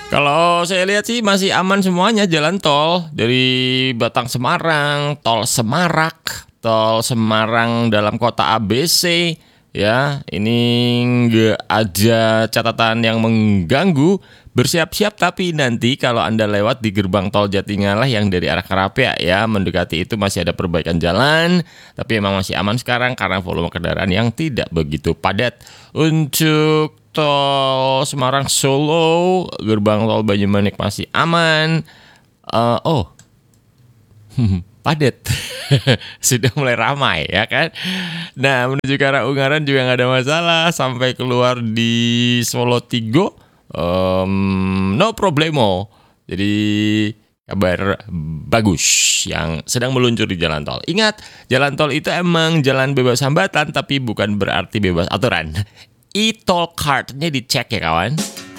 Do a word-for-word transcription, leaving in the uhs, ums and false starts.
Kalau saya lihat sih masih aman semuanya jalan tol. Dari Batang Semarang, tol Semarak, tol Semarang dalam kota A B C. Ya, ini nggak ada catatan yang mengganggu. Bersiap-siap tapi nanti kalau Anda lewat di gerbang tol Jatingalah yang dari arah Kerapia ya, mendekati itu masih ada perbaikan jalan. Tapi emang masih aman sekarang karena volume kendaraan yang tidak begitu padat. Untuk tol Semarang Solo, gerbang tol Banyumanik masih aman. Uh, oh, padat. Sudah mulai ramai ya kan. Nah, menuju ke arah Ungaran juga nggak ada masalah. Sampai keluar di Solo Tigo, um, no problemo. Jadi kabar bagus yang sedang meluncur di jalan tol. Ingat, jalan tol itu emang jalan bebas hambatan, tapi bukan berarti bebas aturan. E-toll card-nya dicek ya kawan.